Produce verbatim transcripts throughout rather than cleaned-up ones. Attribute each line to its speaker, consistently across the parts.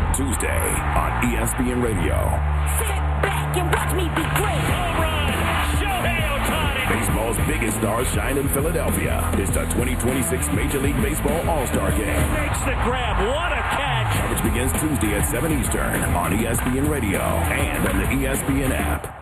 Speaker 1: Tuesday on E S P N Radio.
Speaker 2: Sit back and watch me be great.
Speaker 3: Home run, Shohei Ohtani.
Speaker 1: Baseball's biggest stars shine in Philadelphia. It's the twenty twenty-six Major League Baseball All-Star Game.
Speaker 3: Makes the grab. What a catch.
Speaker 1: Coverage begins Tuesday at seven Eastern on E S P N Radio and on the E S P N app.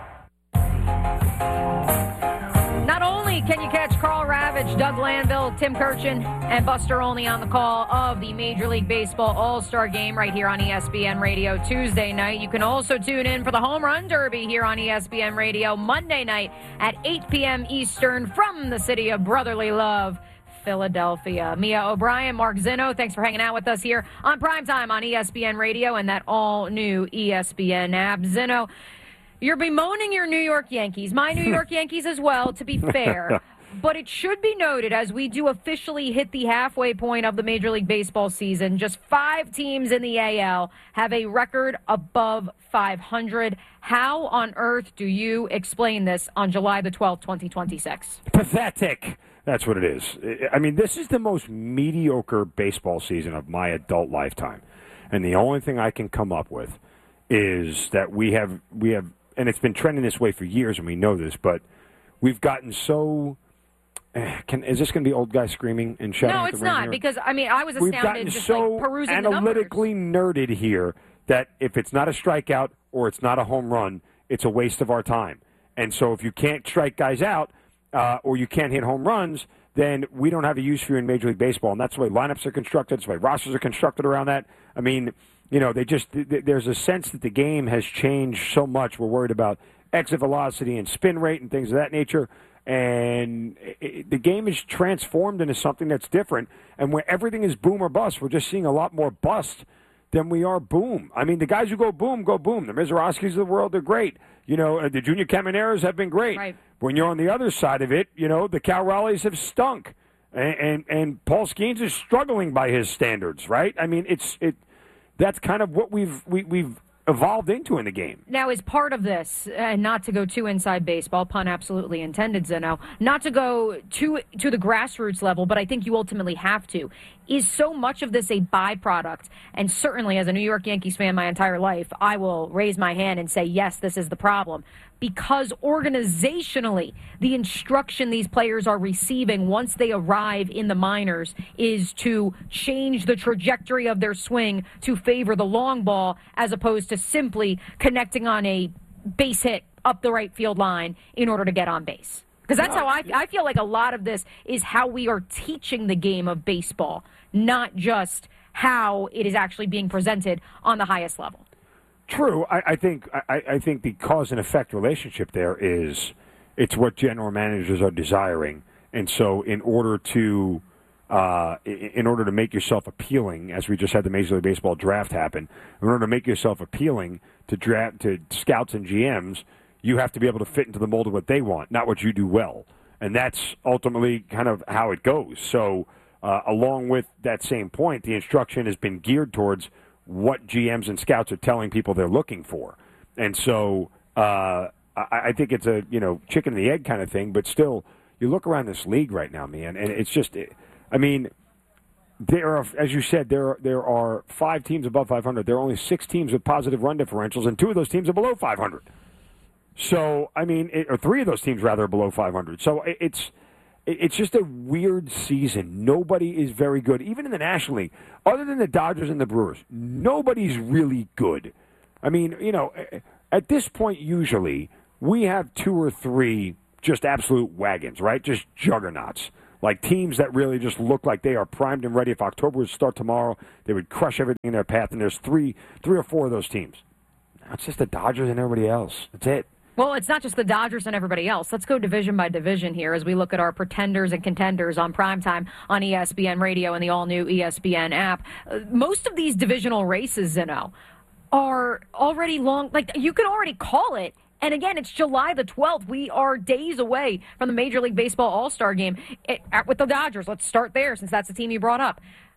Speaker 4: Not only can you catch Carl Ravage, Doug Landville, Tim Kirchin, and Buster Olney on the call of the Major League Baseball All-Star Game right here on E S P N Radio Tuesday night. You can also tune in for the Home Run Derby here on E S P N Radio Monday night at eight p.m. Eastern from the city of brotherly love, Philadelphia. Mia O'Brien, Mark Zinno, thanks for hanging out with us here on Primetime on E S P N Radio and that all-new E S P N app. Zinno, you're bemoaning your New York Yankees, my New York Yankees as well, to be fair. But it should be noted, as we do officially hit the halfway point of the Major League Baseball season, just five teams in the A L have a record above five hundred. How on earth do you explain this on July the twelfth, twenty twenty-six?
Speaker 5: Pathetic. That's what it is. I mean, this is the most mediocre baseball season of my adult lifetime. And the only thing I can come up with is that we have, we have, and it's been trending this way for years, and we know this, but we've gotten so... Can, is this going to be old guy screaming and shouting?
Speaker 4: No,
Speaker 5: at
Speaker 4: it's
Speaker 5: the rain
Speaker 4: not,
Speaker 5: here?
Speaker 4: because, I mean, I was
Speaker 5: We've
Speaker 4: astounded
Speaker 5: gotten
Speaker 4: just
Speaker 5: so
Speaker 4: like perusing
Speaker 5: analytically
Speaker 4: the numbers.
Speaker 5: nerded here that if it's not a strikeout or it's not a home run, it's a waste of our time. And so if you can't strike guys out uh, or you can't hit home runs, then we don't have a use for you in Major League Baseball. And that's the way lineups are constructed. That's the way rosters are constructed around that. I mean, you know, they just th- there's a sense that the game has changed so much. We're worried about exit velocity and spin rate and things of that nature. And it, the game is transformed into something that's different. And where everything is boom or bust, we're just seeing a lot more bust than we are boom. I mean, the guys who go boom, go boom. The Mizorowskis of the world, they're great. You know, the Junior Camineros have been great.
Speaker 4: Right.
Speaker 5: When you're on the other side of it, you know, the Cal Raleighs have stunk. And, and, and Paul Skeens is struggling by his standards, right? I mean, it's it. That's kind of what we've we, we've evolved into in the game.
Speaker 4: Now, as part of this, and not to go too inside baseball, pun absolutely intended, Zeno, not to go too to the grassroots level, but I think you ultimately have to, is so much of this a byproduct? And certainly as a New York Yankees fan my entire life, I will raise my hand and say, yes, this is the problem. Because organizationally, the instruction these players are receiving once they arrive in the minors is to change the trajectory of their swing to favor the long ball as opposed to simply connecting on a base hit up the right field line in order to get on base. Because that's how I, I feel like a lot of this is how we are teaching the game of baseball, not just how it is actually being presented on the highest level.
Speaker 5: True. I, I think I, I think the cause and effect relationship there is it's what general managers are desiring, and so in order to uh, in order to make yourself appealing, as we just had the Major League Baseball draft happen, in order to make yourself appealing to draft to scouts and G Ms, you have to be able to fit into the mold of what they want, not what you do well, and that's ultimately kind of how it goes. So, uh, along with that same point, the instruction has been geared towards what G Ms and scouts are telling people they're looking for. And so uh, I, I think it's a, you know, chicken and the egg kind of thing, but still, you look around this league right now, man, and it's just, I mean, there are, as you said, there are, there are five teams above five hundred. There are only six teams with positive run differentials, and two of those teams are below five hundred. So, I mean, it, or three of those teams, rather, are below five hundred. So it, it's, It's just a weird season. Nobody is very good. Even in the National League, other than the Dodgers and the Brewers, nobody's really good. I mean, you know, at this point, usually, we have two or three just absolute wagons, right? Just juggernauts. Like teams that really just look like they are primed and ready. If October would start tomorrow, they would crush everything in their path. And there's three, three or four of those teams. Now it's just the Dodgers and everybody else. That's it.
Speaker 4: Well, it's not just the Dodgers and everybody else. Let's go division by division here as we look at our pretenders and contenders on primetime on E S P N Radio and the all-new E S P N app. Uh, most of these divisional races, Zeno, are already long. Like, you can already call it. And again, it's July the twelfth. We are days away from the Major League Baseball All-Star Game it, at, with the Dodgers. Let's start there since that's the team you brought up.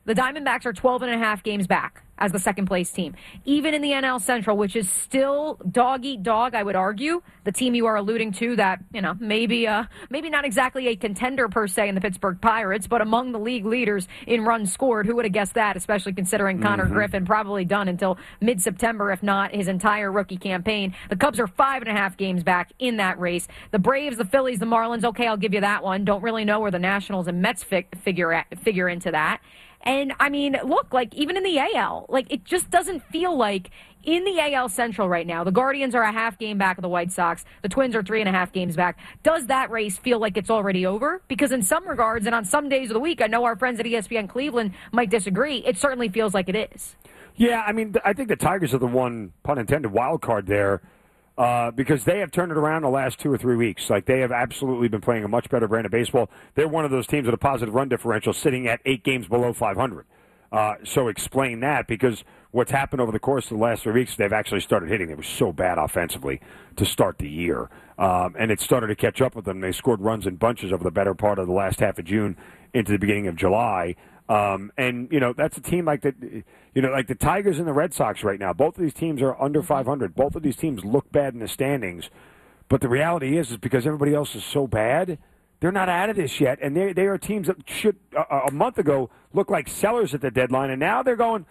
Speaker 4: the Diamondbacks are twelve and a half games back as the second-place team. Even in the N L Central, which is still dog-eat-dog, I would argue, the team you are alluding to that, you know, maybe uh, maybe not exactly a contender per se in the Pittsburgh Pirates, but among the league leaders in runs scored. Who would have guessed that, especially considering mm-hmm. Connor Griffin probably done until mid-September, if not his entire rookie campaign. The Cubs are five and a half games back in that race. The Braves, the Phillies, the Marlins, okay, I'll give you that one. Don't really know where the Nationals and Mets fi- figure, at, figure into that. And, I mean, look, like, even in the A L, like, it just doesn't feel like in the A L Central right now, the Guardians are a half game back of the White Sox. The Twins are three and a half games back. Does that race feel like it's already over? Because in some regards, and on some days of the week, I know our friends at E S P N Cleveland might disagree. It certainly feels like it is.
Speaker 5: Yeah, I mean, I think the Tigers are the one, pun intended, wild card there. Uh, because they have turned it around the last two or three weeks. Like, they have absolutely been playing a much better brand of baseball. They're one of those teams with a positive run differential sitting at eight games below five hundred. Uh, so explain that, because what's happened over the course of the last three weeks, they've actually started hitting. They were so bad offensively to start the year. Um, and it started to catch up with them. They scored runs in bunches over the better part of the last half of June into the beginning of July. Um, and, you know, that's a team like the, you know, like the Tigers and the Red Sox right now. Both of these teams are under five hundred. Both of these teams look bad in the standings. But the reality is, is because everybody else is so bad, they're not out of this yet. And they they are teams that should, uh, a month ago, look like sellers at the deadline. And now they're going,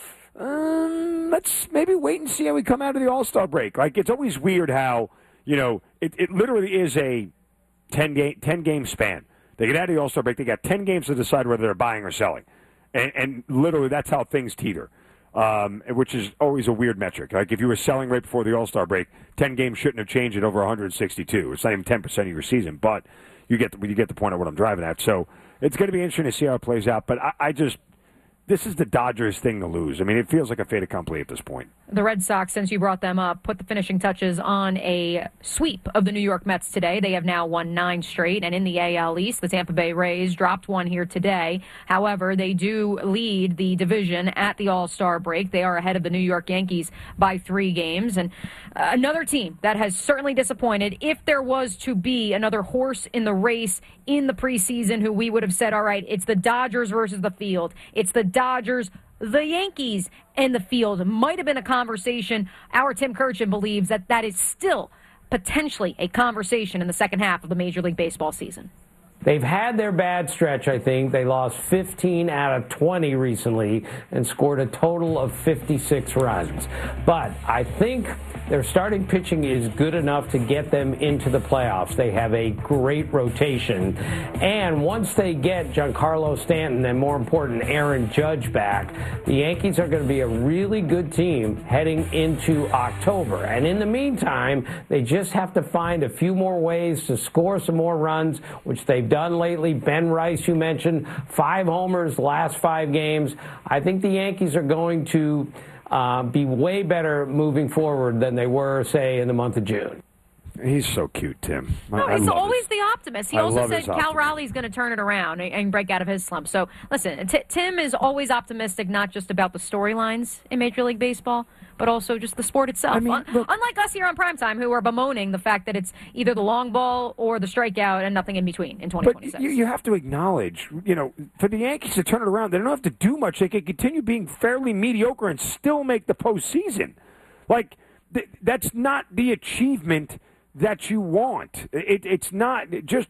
Speaker 5: um, let's maybe wait and see how we come out of the All-Star break. Like, it's always weird how, you know, it, it literally is a ten-game ten game span. They get out of the All-Star break. They got ten games to decide whether they're buying or selling. And, and literally, that's how things teeter, um, which is always a weird metric. Like, if you were selling right before the All-Star break, ten games shouldn't have changed it over one hundred sixty-two. It's not even ten percent of your season, but you get the, you get the point of what I'm driving at. So it's going to be interesting to see how it plays out. But I, I just – this is the Dodgers' thing to lose. I mean, it feels like a fait accompli at this point.
Speaker 4: The Red Sox, since you brought them up, put the finishing touches on a sweep of the New York Mets today. They have now won nine straight. And in the A L East, the Tampa Bay Rays dropped one here today. However, they do lead the division at the All-Star break. They are ahead of the New York Yankees by three games. And uh, another team that has certainly disappointed, if there was to be another horse in the race in the preseason who we would have said, all right, it's the Dodgers versus the field. It's the Dodgers, the Yankees, and the field. Might have been a conversation. Our Tim Kurchin believes that that is still potentially a conversation in the second half of the Major League Baseball season.
Speaker 6: They've had their bad stretch, I think. They lost fifteen out of twenty recently and scored a total of fifty-six runs. But I think their starting pitching is good enough to get them into the playoffs. They have a great rotation. And once they get Giancarlo Stanton and, more important, Aaron Judge back, the Yankees are going to be a really good team heading into October. And in the meantime, they just have to find a few more ways to score some more runs, which they've done lately. Ben Rice, you mentioned, five homers last five games. I think the Yankees are going to uh, be way better moving forward than they were, say, in the month of June.
Speaker 5: He's so cute, Tim. I,
Speaker 4: no, he's
Speaker 5: I
Speaker 4: always
Speaker 5: his,
Speaker 4: the optimist. He
Speaker 5: I
Speaker 4: also said Cal
Speaker 5: optimism.
Speaker 4: Raleigh's going to turn it around and, and break out of his slump. So, listen, T- Tim is always optimistic, not just about the storylines in Major League Baseball, but also just the sport itself.
Speaker 5: I mean,
Speaker 4: Un-
Speaker 5: look,
Speaker 4: unlike us here on Primetime, who are bemoaning the fact that it's either the long ball or the strikeout and nothing in between in twenty twenty-six.
Speaker 5: But you, you have to acknowledge, you know, for the Yankees to turn it around, they don't have to do much. They can continue being fairly mediocre and still make the postseason. Like, th- that's not the achievement that you want. It, it's not just...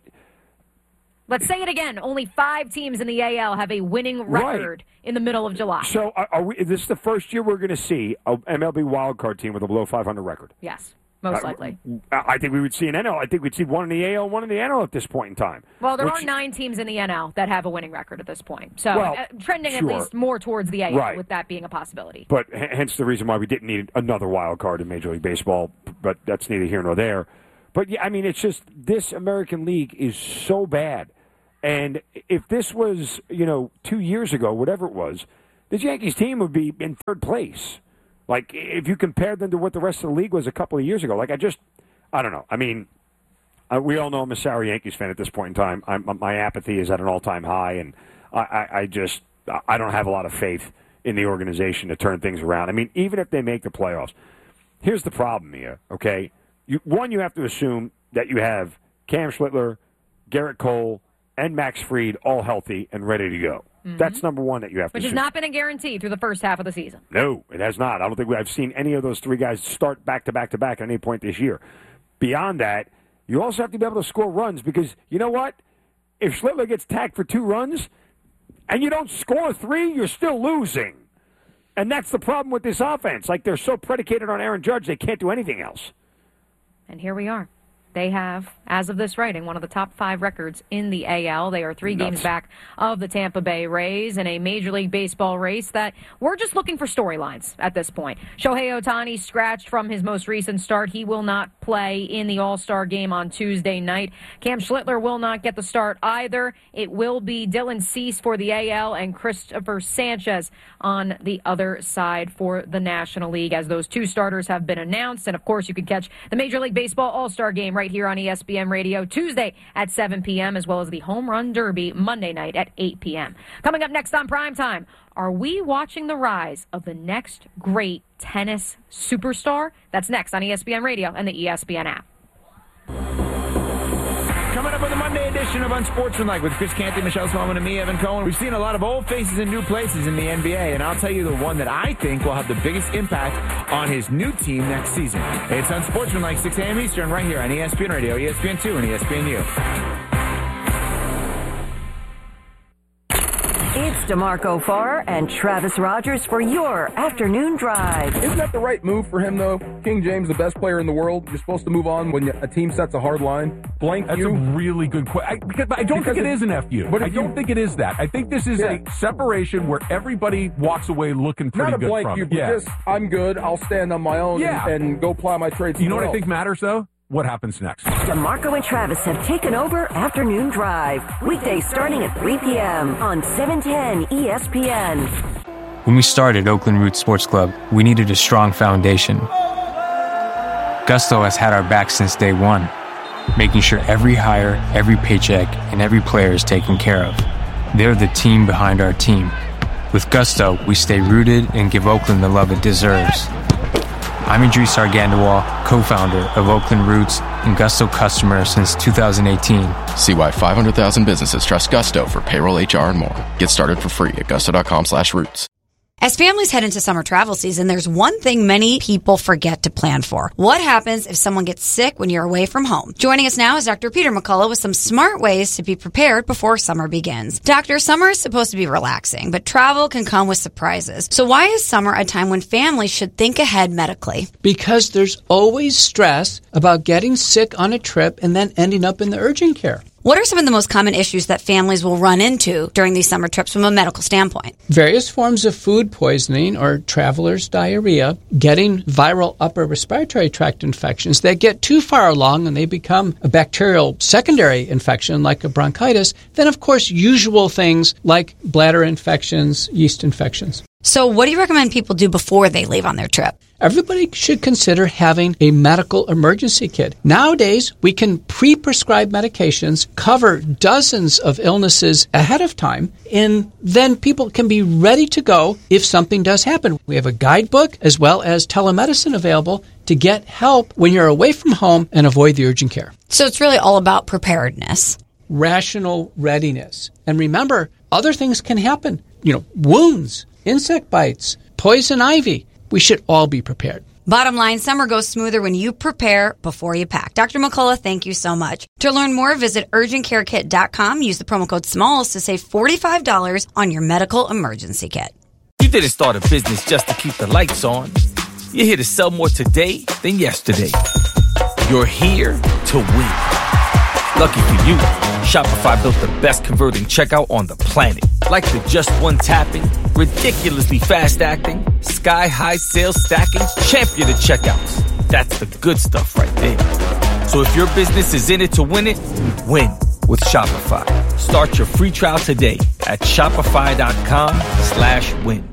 Speaker 4: Let's say it again. Only five teams in the A L have a winning record
Speaker 5: right.
Speaker 4: in the middle of July.
Speaker 5: So are, are we, is this the first year we're going to see an M L B wildcard team with a below five hundred record?
Speaker 4: Yes, most
Speaker 5: uh,
Speaker 4: likely.
Speaker 5: I think we would see an N L. I think we'd see one in the A L and one in the N L at this point in time.
Speaker 4: Well, there
Speaker 5: which,
Speaker 4: are nine teams in the N L that have a winning record at this point. So
Speaker 5: well,
Speaker 4: uh, trending
Speaker 5: sure.
Speaker 4: at least more towards the A L,
Speaker 5: right.
Speaker 4: with that being a possibility.
Speaker 5: But h- hence the reason why we didn't need another wild card in Major League Baseball. But that's neither here nor there. But, yeah, I mean, it's just this American League is so bad. And if this was, you know, two years ago, whatever it was, this Yankees team would be in third place. Like, if you compared them to what the rest of the league was a couple of years ago. Like, I just, I don't know. I mean, uh, we all know I'm a sour Yankees fan at this point in time. I'm, my apathy is at an all-time high, and I, I, I just, I don't have a lot of faith in the organization to turn things around. I mean, even if they make the playoffs, here's the problem here, okay? You, one, you have to assume that you have Cam Schlittler, Garrett Cole, and Max Fried all healthy and ready to go.
Speaker 4: Mm-hmm.
Speaker 5: That's number one that you have
Speaker 4: Which
Speaker 5: to
Speaker 4: has
Speaker 5: shoot.
Speaker 4: not been a guarantee through the first half of the season.
Speaker 5: No, it has not. I don't think we, I've seen any of those three guys start back to back to back at any point this year. Beyond that, you also have to be able to score runs because, you know what? If Schlittler gets tagged for two runs and you don't score three, you're still losing. And that's the problem with this offense. Like, they're so predicated on Aaron Judge, they can't do anything else.
Speaker 4: And here we are. They have, as of this writing, one of the top five records in the A L. They are three
Speaker 5: Nuts.
Speaker 4: games back of the Tampa Bay Rays in a Major League Baseball race that we're just looking for storylines at this point. Shohei Ohtani scratched from his most recent start. He will not play in the All-Star game on Tuesday night. Cam Schlittler will not get the start either. It will be Dylan Cease for the A L and Christopher Sanchez on the other side for the National League, as those two starters have been announced. And, of course, you can catch the Major League Baseball All-Star game right here on E S P N Radio Tuesday at seven p.m., as well as the Home Run Derby Monday night at eight p.m. Coming up next on Primetime, are we watching the rise of the next great tennis superstar? That's next on E S P N Radio and the E S P N app.
Speaker 7: Coming up with a Monday edition of Unsportsmanlike with Chris Canty, Michelle Smallman, and me, Evan Cohen. We've seen a lot of old faces in new places in the N B A, and I'll tell you the one that I think will have the biggest impact on his new team next season. It's Unsportsmanlike, six a.m. Eastern, right here on E S P N Radio, E S P N two, and E S P N U.
Speaker 8: It's DeMarco Farr and Travis Rogers for your afternoon drive.
Speaker 9: Isn't that the right move for him, though? King James, the best player in the world. You're supposed to move on when a team sets a hard line. Blank
Speaker 10: That's
Speaker 9: you.
Speaker 10: a really good question. I, because, I don't
Speaker 9: because
Speaker 10: think it
Speaker 9: if,
Speaker 10: is an F U.
Speaker 9: But
Speaker 10: I don't
Speaker 9: you,
Speaker 10: think it is that. I think this is
Speaker 9: yeah.
Speaker 10: a separation where everybody walks away looking pretty
Speaker 9: Not a
Speaker 10: good
Speaker 9: blank
Speaker 10: from
Speaker 9: you,
Speaker 10: it.
Speaker 9: but
Speaker 10: Yeah.
Speaker 9: just, I'm good. I'll stand on my own
Speaker 10: Yeah.
Speaker 9: and, and go ply my trade.
Speaker 10: You know what
Speaker 9: else.
Speaker 10: I think matters, though? What happens next?
Speaker 8: DeMarco and Travis have taken over Afternoon Drive. Weekdays starting at three p.m. on seven ten E S P N.
Speaker 11: When we started Oakland Roots Sports Club, we needed a strong foundation. Gusto has had our back since day one, making sure every hire, every paycheck, and every player is taken care of. They're the team behind our team. With Gusto, we stay rooted and give Oakland the love it deserves. I'm Idris Argandawal, co-founder of Oakland Roots and Gusto customer since two thousand eighteen.
Speaker 12: See why five hundred thousand businesses trust Gusto for payroll, H R, and more. Get started for free at gusto.com slash roots.
Speaker 13: As families head into summer travel season, there's one thing many people forget to plan for. What happens if someone gets sick when you're away from home? Joining us now is Doctor Peter McCullough with some smart ways to be prepared before summer begins. Doctor, summer is supposed to be relaxing, but travel can come with surprises. So why is summer a time when families should think ahead medically?
Speaker 14: Because there's always stress about getting sick on a trip and then ending up in the urgent care.
Speaker 13: What are some of the most common issues that families will run into during these summer trips from a medical standpoint?
Speaker 14: Various forms of food poisoning or traveler's diarrhea, getting viral upper respiratory tract infections that get too far along and they become a bacterial secondary infection like a bronchitis. Then, of course, usual things like bladder infections, yeast infections.
Speaker 13: So what do you recommend people do before they leave on their trip?
Speaker 14: Everybody should consider having a medical emergency kit. Nowadays, we can pre-prescribe medications, cover dozens of illnesses ahead of time, and then people can be ready to go if something does happen. We have a guidebook as well as telemedicine available to get help when you're away from home and avoid the urgent care.
Speaker 13: So it's really all about preparedness.
Speaker 14: Rational readiness. And remember, other things can happen. You know, wounds, insect bites, poison ivy. We should all be prepared.
Speaker 13: Bottom line, summer goes smoother when you prepare before you pack. Doctor McCullough, thank you so much. To learn more, visit urgent care kit dot com. Use the promo code SMALLS to save forty-five dollars on your medical emergency kit.
Speaker 15: You didn't start a business just to keep the lights on. You're here to sell more today than yesterday. You're here to win. Lucky for you, Shopify built the best converting checkout on the planet. Like the just one tapping, ridiculously fast acting, sky-high sales stacking, champion of checkouts. That's the good stuff right there. So if your business is in it to win it, win with Shopify. Start your free trial today at shopify.com slash win.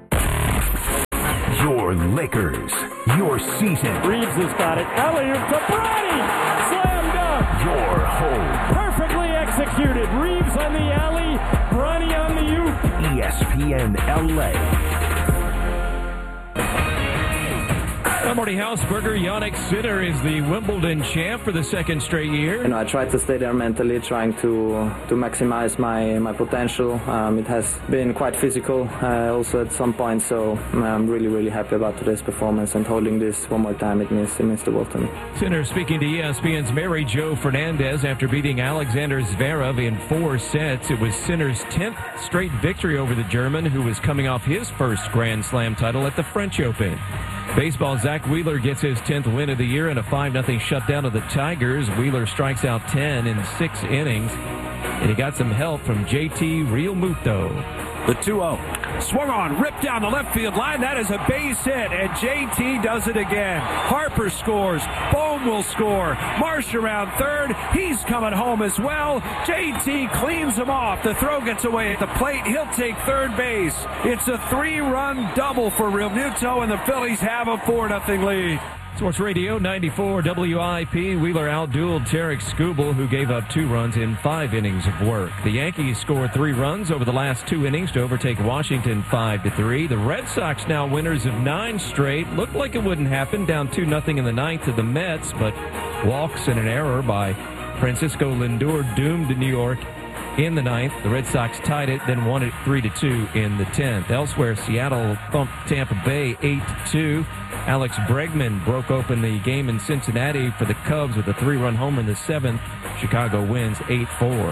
Speaker 1: Your Lakers, your season.
Speaker 3: Reeves has got it. Alley-oop to Bronny. Slam dunk.
Speaker 1: Your home.
Speaker 3: Perfectly executed. Reeves on the alley. Bronny on the oop.
Speaker 1: E S P N L A.
Speaker 3: I'm Marty Hausberger. Yannick Sinner is the Wimbledon champ for the second straight year.
Speaker 16: You know, I try to stay there mentally, trying to to maximize my my potential. Um, it has been quite physical uh, also at some point, so I'm really, really happy about today's performance, and holding this one more time, it means, it means the world to me.
Speaker 3: Sinner speaking to E S P N's Mary Jo Fernandez after beating Alexander Zverev in four sets. It was Sinner's tenth straight victory over the German, who was coming off his first Grand Slam title at the French Open. Baseball, Zach Wheeler gets his tenth win of the year in a five nothing shutdown of the Tigers. Wheeler strikes out ten in six innings, and he got some help from J T Realmuto.
Speaker 17: The two oh. Swung on, ripped down the left field line. That is a base hit, and J T does it again. Harper scores. Bohm will score. Marsh around third. He's coming home as well. J T cleans him off. The throw gets away at the plate. He'll take third base. It's a three-run double for Realmuto, and the Phillies have a four nothing lead.
Speaker 3: Sports Radio ninety-four W I P. Wheeler outdueled Tarek Skubal, who gave up two runs in five innings of work. The Yankees scored three runs over the last two innings to overtake Washington five to three. The Red Sox, now winners of nine straight, looked like it wouldn't happen, down two nothing in the ninth to the Mets, but walks and an error by Francisco Lindor doomed New York in the ninth. The Red Sox tied it, then won it three to two in the tenth. Elsewhere, Seattle thumped Tampa Bay eight to two. Alex Bregman broke open the game in Cincinnati for the Cubs with a three-run homer in the seventh. Chicago wins eight four.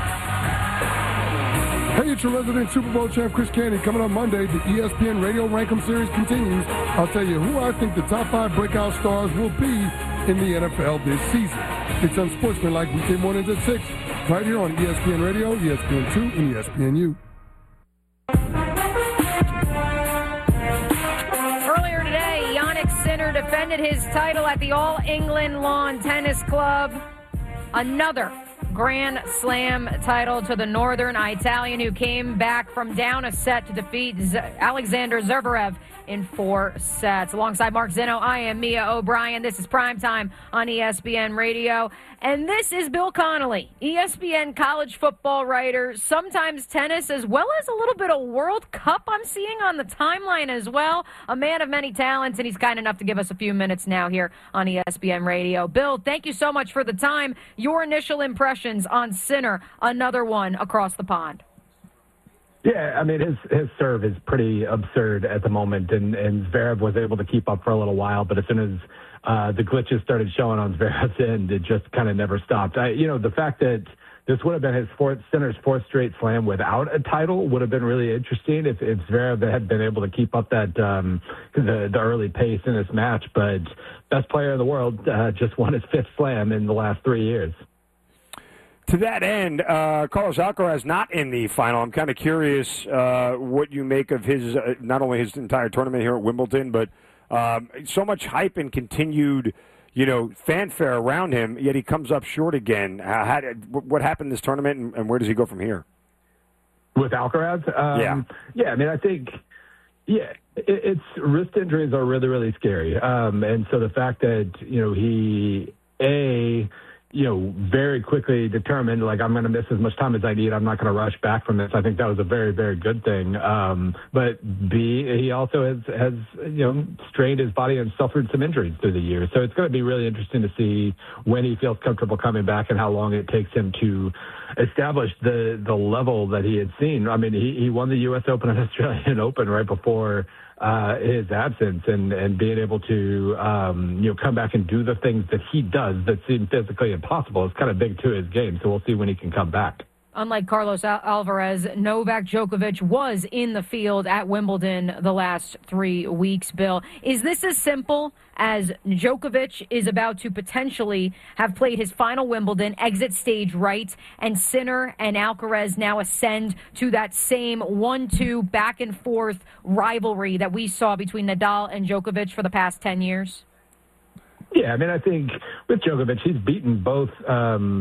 Speaker 18: Hey, it's your resident Super Bowl champ, Chris Canty. Coming on Monday, the E S P N Radio Rankem Series continues. I'll tell you who I think the top five breakout stars will be in the N F L this season. It's Unsportsmanlike weekday mornings at six, right here on E S P N Radio, E S P N two, and E S P N U.
Speaker 4: Sinner defended his title at the All England Lawn Tennis Club. Another Grand Slam title to the Northern Italian, who came back from down a set to defeat Z- Alexander Zverev in four sets. Alongside Mark Zinno, I am Mia O'Brien. This is Primetime on E S P N Radio. And this is Bill Connolly, E S P N college football writer, sometimes tennis, as well as a little bit of World Cup I'm seeing on the timeline as well. A man of many talents, and he's kind enough to give us a few minutes now here on E S P N Radio. Bill, thank you so much for the time. Your initial impressions on Sinner, another one across the pond.
Speaker 19: Yeah, I mean, his his serve is pretty absurd at the moment, and, and Zverev was able to keep up for a little while, but as soon as uh, the glitches started showing on Zverev's end, it just kind of never stopped. I, you know, the fact that this would have been his fourth, Sinner's fourth straight slam without a title would have been really interesting if, if Zverev had been able to keep up that um, the, the early pace in this match, but best player in the world uh, just won his fifth slam in the last three years.
Speaker 5: To that end, uh, Carlos Alcaraz not in the final. I'm kind of curious uh, what you make of his, uh, not only his entire tournament here at Wimbledon, but um, so much hype and continued, you know, fanfare around him, yet he comes up short again. Uh, how did, what happened this tournament, and, and where does he go from here?
Speaker 19: With Alcaraz? Um,
Speaker 5: yeah.
Speaker 19: Yeah, I mean, I think, yeah, it, it's wrist injuries are really, really scary. Um, and so the fact that, you know, he, A, you know, very quickly determined, like, I'm going to miss as much time as I need. I'm not going to rush back from this. I think that was a very, very good thing. Um, but B, he also has, has, you know, strained his body and suffered some injuries through the year. So it's going to be really interesting to see when he feels comfortable coming back and how long it takes him to establish the, the level that he had seen. I mean, he, he won the U S Open and Australian Open right before Uh, his absence, and, and being able to, um, you know, come back and do the things that he does that seem physically impossible is kind of big to his game. So we'll see when he can come back.
Speaker 4: Unlike Carlos Al- Alvarez, Novak Djokovic was in the field at Wimbledon the last three weeks, Bill. Is this as simple as Djokovic is about to potentially have played his final Wimbledon, exit stage right, and Sinner and Alcaraz now ascend to that same one two back and forth rivalry that we saw between Nadal and Djokovic for the past ten years?
Speaker 19: Yeah, I mean, I think with Djokovic, he's beaten both um,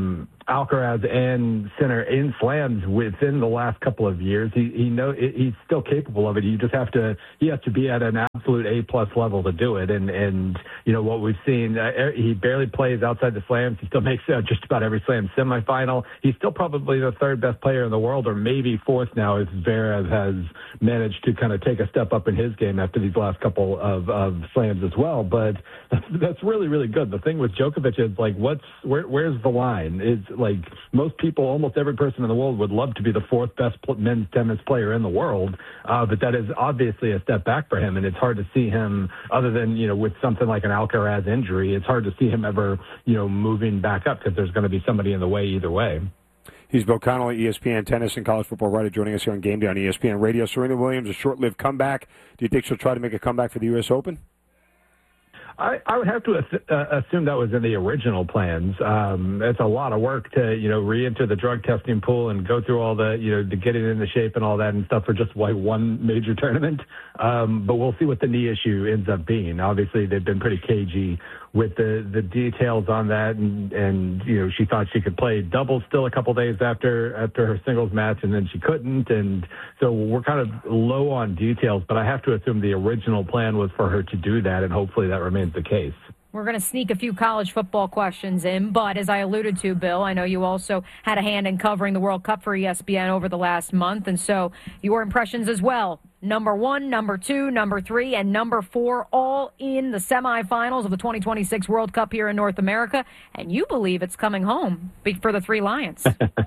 Speaker 19: Alcaraz and Sinner in slams within the last couple of years. He he know he's still capable of it. You just have to he has to be at an absolute A plus level to do it. And and you know what we've seen, uh, he barely plays outside the slams. He still makes uh, just about every slam semifinal. He's still probably the third best player in the world, or maybe fourth now, if Zverev has managed to kind of take a step up in his game after these last couple of, of slams as well. But that's, that's really really good. The thing with Djokovic is like, what's where where's the line? Is like most people, almost every person in the world would love to be the fourth best men's tennis player in the world, uh, but that is obviously a step back for him, and it's hard to see him, other than, you know, with something like an Alcaraz injury, it's hard to see him ever, you know, moving back up because there's going to be somebody in the way either way.
Speaker 5: He's Bill Connolly, E S P N tennis and college football writer, joining us here on Game Day on E S P N Radio. Serena Williams, a short-lived comeback. Do you think she'll try to make a comeback for the U S Open?
Speaker 19: I, I would have to uh, assume that was in the original plans. Um, it's a lot of work to, you know, re-enter the drug testing pool and go through all the, you know, to get it into shape and all that and stuff for just like one major tournament. Um, but we'll see what the knee issue ends up being. Obviously, they've been pretty cagey with the, the details on that, and, and you know, she thought she could play doubles still a couple days after after her singles match, and then she couldn't, and so we're kind of low on details, but I have to assume the original plan was for her to do that, and hopefully that remains the case.
Speaker 4: We're going to sneak a few college football questions in, but as I alluded to, Bill, I know you also had a hand in covering the World Cup for E S P N over the last month, and so your impressions as well. Number one, number two, number three, and number four, all in the semifinals of the twenty twenty-six World Cup here in North America, and you believe it's coming home for the Three Lions.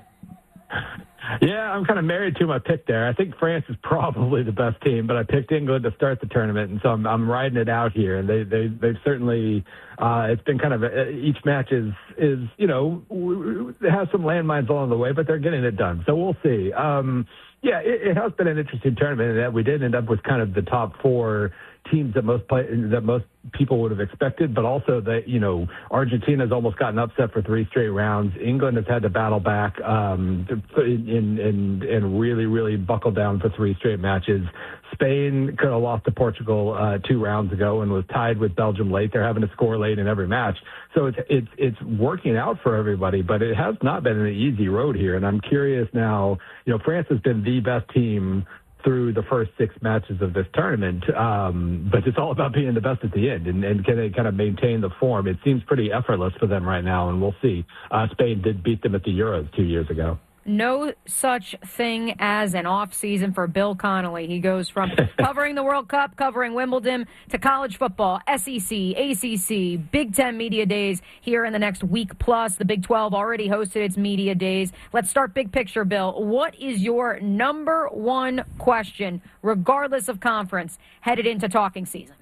Speaker 19: Yeah, I'm kind of married to my pick there. I think France is probably the best team, but I picked England to start the tournament, and so I'm, I'm riding it out here. And they, they, they've certainly, uh, it's been kind of, a, each match is, is, you know, it has some landmines along the way, but they're getting it done. So we'll see. Um, yeah, it, it has been an interesting tournament in that we did end up with kind of the top four teams that most play, that most people would have expected, but also that, you know, Argentina's almost gotten upset for three straight rounds. England has had to battle back um, and, and, and really, really buckle down for three straight matches. Spain could have lost to Portugal uh, two rounds ago and was tied with Belgium late. They're having to score late in every match. So it's, it's, it's working out for everybody, but it has not been an easy road here. And I'm curious now, you know, France has been the best team through the first six matches of this tournament, um, but it's all about being the best at the end, and, and can they kind of maintain the form? It seems pretty effortless for them right now, and we'll see. Uh, Spain did beat them at the Euros two years ago.
Speaker 4: No such thing as an off season for Bill Connolly. He goes from covering the World Cup, covering Wimbledon, to college football, S E C, A C C, Big Ten media days here in the next week plus. The Big twelve already hosted its media days. Let's start big picture, Bill. What is your number one question, regardless of conference, headed into talking season?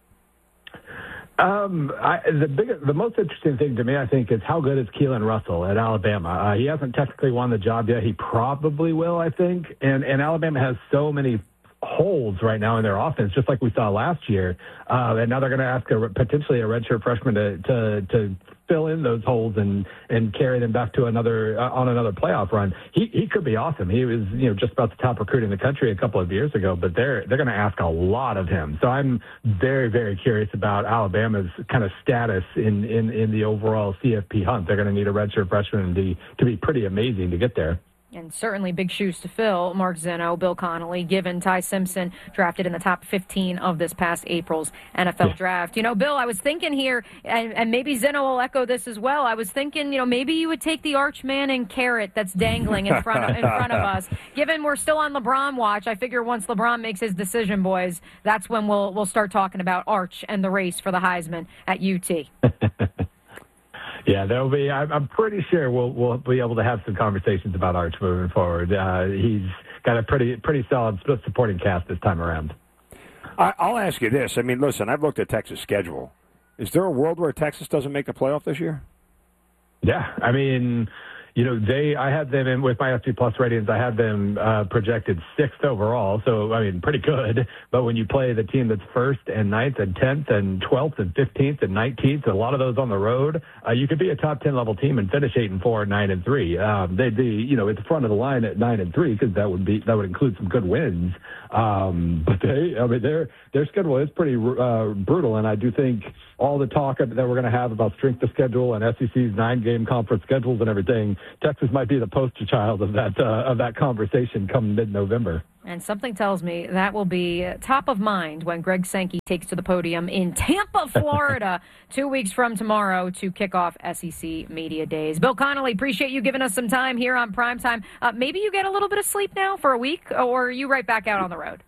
Speaker 19: Um, I, the big, the most interesting thing to me, I think, is how good is Keelan Russell at Alabama. Uh, he hasn't technically won the job yet. He probably will, I think. And, and Alabama has so many holes right now in their offense, just like we saw last year. Uh, and now they're going to ask a, potentially a redshirt freshman to, to, to fill in those holes and, and carry them back to another, uh, on another playoff run. He, he could be awesome. He was, you know, just about the top recruit in the country a couple of years ago, but they're, they're going to ask a lot of him. So I'm very, very curious about Alabama's kind of status in, in, in the overall C F P hunt. They're going to need a redshirt freshman to, to be pretty amazing to get there.
Speaker 4: And certainly big shoes to fill, Mark Zeno, Bill Connolly, given Ty Simpson drafted in the top fifteen of this past April's N F L yeah. draft. You know, Bill, I was thinking here, and, and maybe Zeno will echo this as well, I was thinking, you know, maybe you would take the Arch Manning carrot that's dangling in front of, in front of us. Given we're still on LeBron watch, I figure once LeBron makes his decision, boys, that's when we'll we'll start talking about Arch and the race for the Heisman at U T.
Speaker 19: Yeah, there'll be. I'm pretty sure we'll we'll be able to have some conversations about Arch moving forward. Uh, he's got a pretty pretty solid supporting cast this time around.
Speaker 5: I, I'll ask you this. I mean, listen, I've looked at Texas' schedule. Is there a world where Texas doesn't make the playoff this year?
Speaker 19: Yeah, I mean, you know, they. I had them in with my S P Plus ratings. I had them uh, projected sixth overall. So I mean, pretty good. But when you play the team that's first and ninth and tenth and twelfth and fifteenth and nineteenth, a lot of those on the road, uh, you could be a top ten level team and finish eight and four, nine and three. Um, they'd be, you know, at the front of the line at nine and three because that would be that would include some good wins. Um, but they, I mean, their their schedule is pretty uh, brutal, and I do think all the talk that we're going to have about strength of schedule and S E C's nine-game conference schedules and everything, Texas might be the poster child of that uh, of that conversation come mid-November.
Speaker 4: And something tells me that will be top of mind when Greg Sankey takes to the podium in Tampa, Florida, two weeks from tomorrow to kick off S E C Media Days. Bill Connolly, appreciate you giving us some time here on Primetime. Uh, maybe you get a little bit of sleep now for a week, or are you right back out on the road?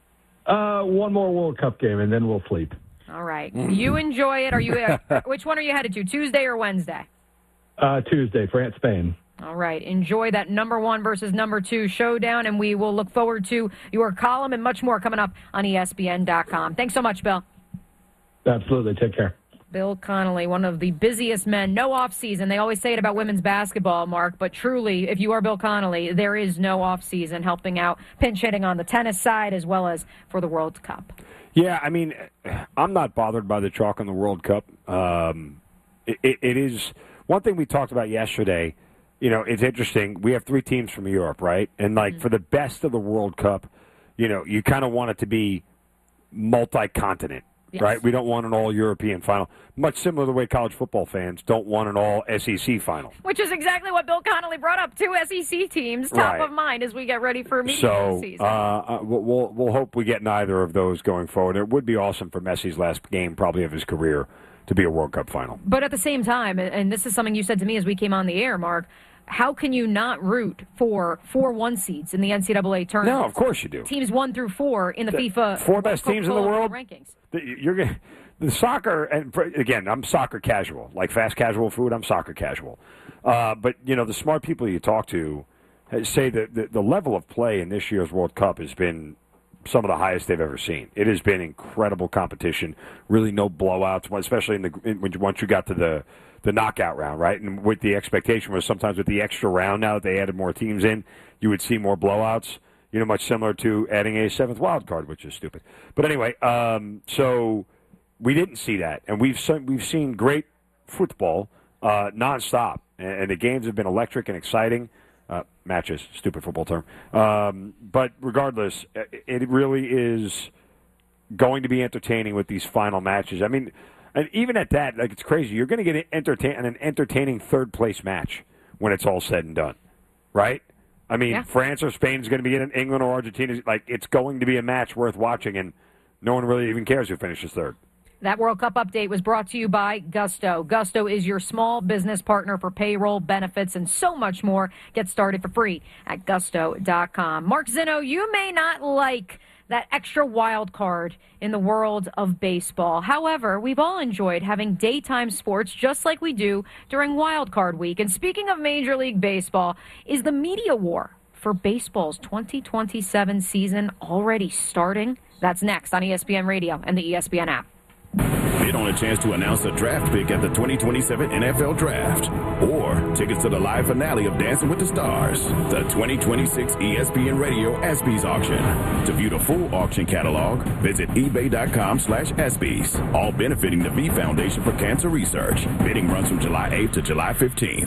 Speaker 19: Uh, one more World Cup game, and then we'll sleep.
Speaker 4: All right. You enjoy it. Are you? Uh, which one are you headed to, Tuesday or Wednesday?
Speaker 19: Uh, Tuesday, France, Spain.
Speaker 4: All right. Enjoy that number one versus number two showdown, and we will look forward to your column and much more coming up on E S P N dot com. Thanks so much, Bill.
Speaker 19: Absolutely. Take care.
Speaker 4: Bill Connolly, one of the busiest men. No off-season. They always say it about women's basketball, Mark, but truly, if you are Bill Connolly, there is no off-season, helping out pinch hitting on the tennis side as well as for the World Cup.
Speaker 5: Yeah, I mean, I'm not bothered by the chalk in the World Cup. Um, it, it, it is one thing we talked about yesterday. You know, it's interesting. We have three teams from Europe, right? And, like, mm-hmm. for the best of the World Cup, you know, you kind of want it to be multi-continent, yes. right? We don't want an all-European final. Much similar to the way college football fans don't want an all-S E C final.
Speaker 4: Which is exactly what Bill Connolly brought up. Two S E C teams, top
Speaker 5: right.
Speaker 4: of mind as we get ready for media
Speaker 5: so,
Speaker 4: season.
Speaker 5: Uh, we'll, we'll hope we get neither of those going forward. It would be awesome for Messi's last game, probably of his career, to be a World Cup final.
Speaker 4: But at the same time, and this is something you said to me as we came on the air, Mark, how can you not root for four one seeds in the N C double A tournament?
Speaker 5: No, of course you do.
Speaker 4: Teams one through four in the, the FIFA
Speaker 5: four best teams in the world
Speaker 4: rankings.
Speaker 5: The, you're gonna, the soccer, and again, I'm soccer casual, like fast casual food. I'm soccer casual, uh, but you know the smart people you talk to say that the, the level of play in this year's World Cup has been some of the highest they've ever seen. It has been incredible competition. Really, no blowouts, especially in the in, when once you got to the. the knockout round, right? And with the expectation was sometimes with the extra round now that they added more teams in, you would see more blowouts, you know, much similar to adding a seventh wild card, which is stupid. But anyway, um, so we didn't see that. And we've seen, we've seen great football uh, nonstop. And, and the games have been electric and exciting. Uh, matches, stupid football term. Um, but regardless, it really is going to be entertaining with these final matches. I mean, and even at that, like it's crazy. You're going to get an, entertain, an entertaining third-place match when it's all said and done, right? I mean, yeah. France or Spain is going to be in England or Argentina. Like, it's going to be a match worth watching, and no one really even cares who finishes third.
Speaker 4: That World Cup update was brought to you by Gusto. Gusto is your small business partner for payroll, benefits, and so much more. Get started for free at gusto dot com. Mark Zinno, you may not like that extra wild card in the world of baseball. However, we've all enjoyed having daytime sports just like we do during Wild Card Week. And speaking of Major League Baseball, is the media war for baseball's twenty twenty-seven season already starting? That's next on E S P N Radio and the E S P N app.
Speaker 1: Bid on a chance to announce a draft pick at the twenty twenty-seven N F L Draft, or tickets to the live finale of Dancing with the Stars, the twenty twenty-six E S P N Radio ESPYs auction. To view the full auction catalog, visit ebay.com slash ESPYs, all benefiting the V Foundation for Cancer Research. Bidding runs from July eighth to July fifteenth.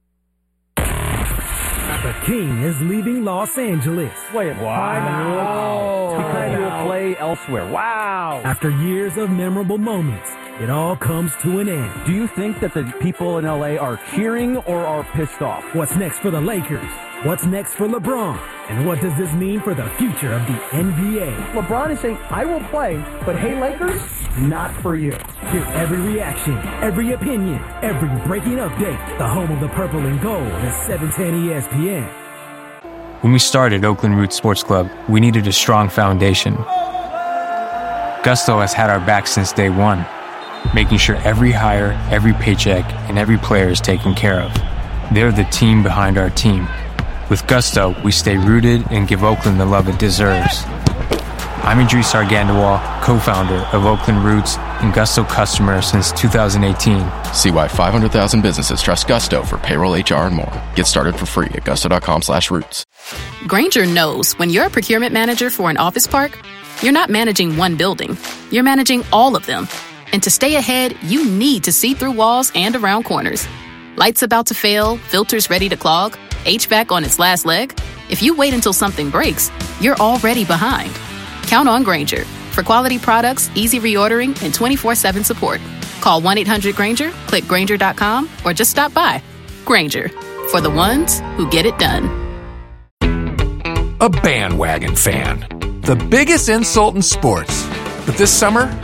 Speaker 20: The King is leaving Los Angeles.
Speaker 21: Wait, wow. Because he will play elsewhere. Wow.
Speaker 20: After years of memorable moments, it all comes to an end.
Speaker 21: Do you think that the people in L A are cheering or are pissed off?
Speaker 20: What's next for the Lakers? What's next for LeBron? And what does this mean for the future of the N B A?
Speaker 21: LeBron is saying, I will play, but hey, Lakers, not for you.
Speaker 20: Hear every reaction, every opinion, every breaking update. The home of the purple and gold is seven ten E S P N.
Speaker 11: When we started Oakland Roots Sports Club, we needed a strong foundation. Gusto has had our back since day one, making sure every hire, every paycheck, and every player is taken care of. They're the team behind our team. With Gusto, we stay rooted and give Oakland the love it deserves. I'm Idris Argandawal, co-founder of Oakland Roots and Gusto customer since two thousand eighteen.
Speaker 12: See why five hundred thousand businesses trust Gusto for payroll, H R, and more. Get started for free at gusto.com slash roots.
Speaker 22: Grainger knows when you're a procurement manager for an office park, you're not managing one building. You're managing all of them. And to stay ahead, you need to see through walls and around corners. Lights about to fail, filters ready to clog, H V A C on its last leg. If you wait until something breaks, you're already behind. Count on Grainger for quality products, easy reordering, and twenty-four seven support. Call one eight hundred Granger, click Granger dot com, or just stop by. Granger, for the ones who get it done.
Speaker 2: A bandwagon fan. The biggest insult in sports. But this summer,